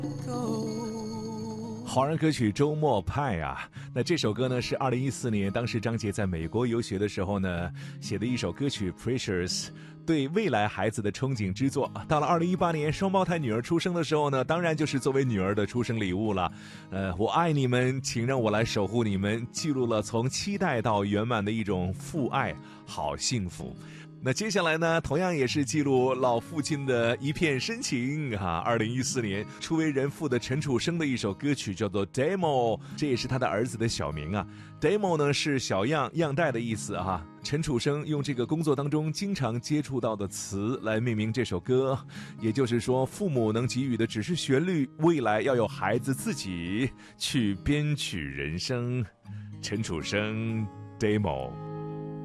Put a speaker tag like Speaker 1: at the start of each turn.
Speaker 1: 华人歌曲《周末派》啊，那这首歌呢是2014年，当时张杰在美国游学的时候呢写的一首歌曲《Precious》，对未来孩子的憧憬之作。到了2018年双胞胎女儿出生的时候呢，当然就是作为女儿的出生礼物了。我爱你们，请让我来守护你们，记录了从期待到圆满的一种父爱，好幸福。那接下来呢，同样也是记录老父亲的一片深情啊。2014年初为人父的陈楚生的一首歌曲叫做 Demo， 这也是他的儿子的小名啊。Demo 呢是小样样带的意思啊。陈楚生用这个工作当中经常接触到的词来命名这首歌，也就是说父母能给予的只是旋律，未来要有孩子自己去编曲人生。陈楚生 Demo。